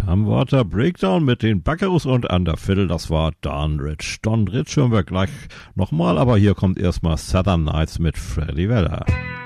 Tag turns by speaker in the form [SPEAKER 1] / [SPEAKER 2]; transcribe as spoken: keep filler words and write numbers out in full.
[SPEAKER 1] haben Water Breakdown mit den Buckaroos und an der Viertel, das war Don Rich. Don Rich hören wir gleich nochmal, aber hier kommt erstmal Southern Nights mit Freddie Weller.